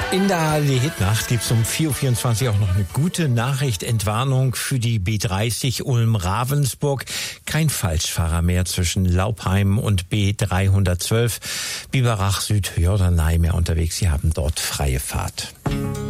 In der ARD-Hitnacht gibt es um 4.24 Uhr auch noch eine gute Nachricht. Entwarnung für die B30 Ulm-Ravensburg. Kein Falschfahrer mehr zwischen Laupheim und B312. Biberach Süd-Jorderney mehr unterwegs. Sie haben dort freie Fahrt.